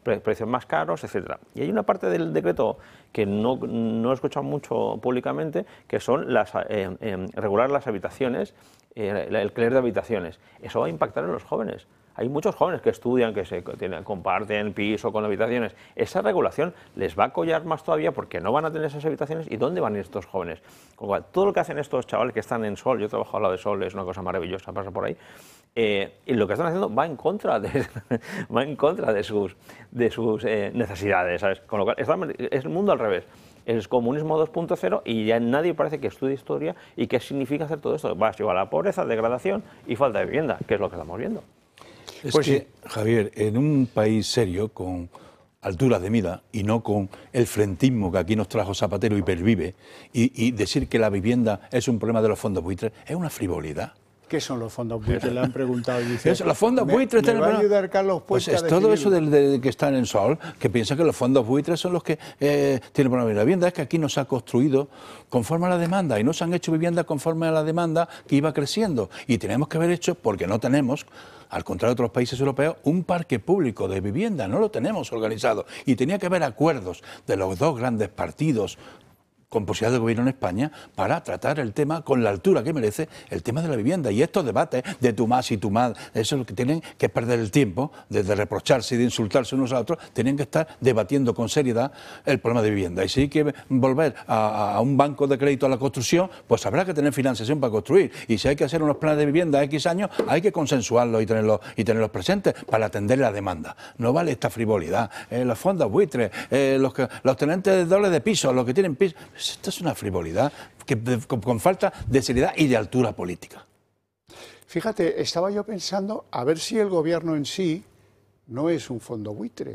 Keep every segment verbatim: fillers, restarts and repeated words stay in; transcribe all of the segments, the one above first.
pre precios más caros, etcétera. Y hay una parte del decreto que no, no he escuchado mucho públicamente, que son las, eh, eh, regular las habitaciones, eh, el alquiler de habitaciones. Eso va a impactar en los jóvenes. Hay muchos jóvenes que estudian, que se tienen, comparten piso con habitaciones. Esa regulación les va a collar más todavía porque no van a tener esas habitaciones. ¿Y dónde van a ir estos jóvenes? Con lo cual, todo lo que hacen estos chavales que están en Sol, yo trabajo al lado de Sol, es una cosa maravillosa, pasa por ahí, eh, y lo que están haciendo va en contra de, va en contra de sus, de sus eh, necesidades, ¿sabes? Con lo cual, es el mundo al revés. Es comunismo dos punto cero y ya nadie parece que estudie historia y qué significa hacer todo esto. Va a llevar a la pobreza, degradación y falta de vivienda, que es lo que estamos viendo. Es pues que, sí. Javier, en un país serio, con altura de mira y no con el frentismo que aquí nos trajo Zapatero y pervive, y, y decir que la vivienda es un problema de los fondos buitres, es una frivolidad. ¿Qué son los fondos buitres? Le han preguntado. Y dice, Eso, los fondos ¿me, buitres... ¿me va a ayudar Carlos Pues Puente es a todo eso definirlo? de, de, que están en Sol, que piensa que los fondos buitres son los que eh, tienen problemas de vivienda. Es que aquí no se ha construido conforme a la demanda y no se han hecho viviendas conforme a la demanda que iba creciendo. Y tenemos que haber hecho, porque no tenemos, al contrario de otros países europeos, un parque público de vivienda. No lo tenemos organizado. Y tenía que haber acuerdos de los dos grandes partidos con posibilidad de gobierno en España para tratar el tema con la altura que merece el tema de la vivienda. Y estos debates de tú más y tú más, eso es lo que tienen que perder el tiempo, de, de reprocharse y de insultarse unos a otros, tienen que estar debatiendo con seriedad el problema de vivienda. Y si hay que volver a, a un banco de crédito a la construcción, pues habrá que tener financiación para construir. Y si hay que hacer unos planes de vivienda a X años, hay que consensuarlos y tenerlos, y tenerlos presentes para atender la demanda. No vale esta frivolidad. Eh, los fondos buitres, eh, los, que, los tenentes dobles de piso, los que tienen piso... Esto es una frivolidad que, con, con falta de seriedad y de altura política. Fíjate, estaba yo pensando a ver si el gobierno en sí no es un fondo buitre,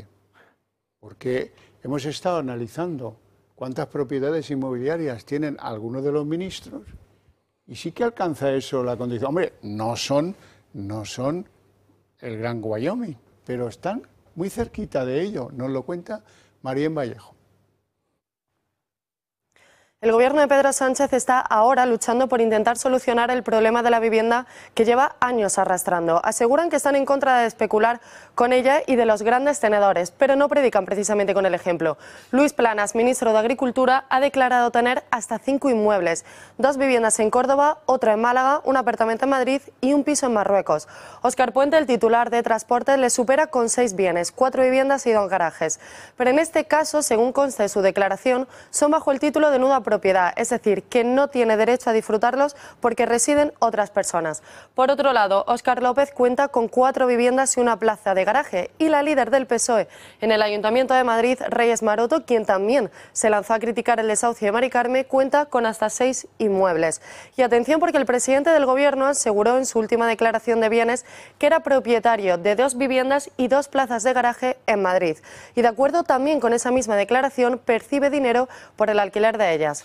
porque hemos estado analizando cuántas propiedades inmobiliarias tienen algunos de los ministros y sí que alcanza eso la condición. Hombre, no son, no son el Gran Wyoming, pero están muy cerquita de ello, nos lo cuenta María Vallejo. El gobierno de Pedro Sánchez está ahora luchando por intentar solucionar el problema de la vivienda que lleva años arrastrando. Aseguran que están en contra de especular con ella y de los grandes tenedores, pero no predican precisamente con el ejemplo. Luis Planas, ministro de Agricultura, ha declarado tener hasta cinco inmuebles, dos viviendas en Córdoba, otra en Málaga, un apartamento en Madrid y un piso en Marruecos. Óscar Puente, el titular de Transporte, le supera con seis bienes, cuatro viviendas y dos garajes. Pero en este caso, según consta de su declaración, son bajo el título de nuda propiedad, es decir, que no tiene derecho a disfrutarlos porque residen otras personas. Por otro lado, Óscar López cuenta con cuatro viviendas y una plaza de garaje, y la líder del P S O E en el Ayuntamiento de Madrid, Reyes Maroto, quien también se lanzó a criticar el desahucio de Mari Carme, cuenta con hasta seis inmuebles. Y atención, porque el presidente del Gobierno aseguró en su última declaración de bienes que era propietario de dos viviendas y dos plazas de garaje en Madrid. Y de acuerdo también con esa misma declaración, percibe dinero por el alquiler de ellas.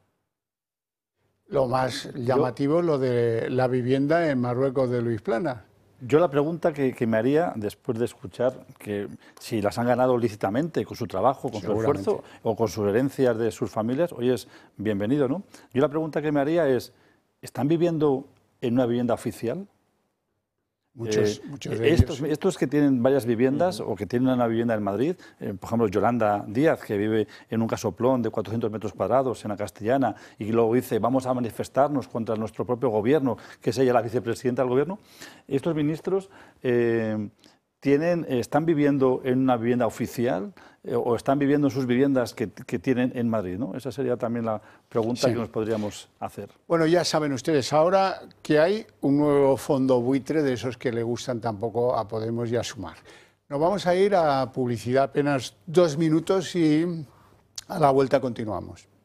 Lo más llamativo es lo de la vivienda en Marruecos de Luis Planas. Yo la pregunta que, que me haría, después de escuchar que si las han ganado lícitamente, con su trabajo, con su esfuerzo o con sus herencias de sus familias, oye, es bienvenido, ¿no? Yo la pregunta que me haría es, ¿están viviendo en una vivienda oficial? Muchos, eh, muchos de estos, ellos, sí. estos que tienen varias viviendas Uh-huh. o que tienen una vivienda en Madrid, eh, por ejemplo, Yolanda Díaz, que vive en un casoplón de cuatrocientos metros cuadrados en la Castellana y luego dice, vamos a manifestarnos contra nuestro propio gobierno, que es ella la vicepresidenta del gobierno. Estos ministros eh, tienen, están viviendo en una vivienda oficial eh, o están viviendo en sus viviendas que, que tienen en Madrid, ¿no? Esa sería también la pregunta sí. que nos podríamos hacer. Bueno, ya saben ustedes ahora que hay un nuevo fondo buitre de esos que le gustan tampoco a Podemos y a Sumar. Nos vamos a ir a publicidad apenas dos minutos y a la vuelta continuamos.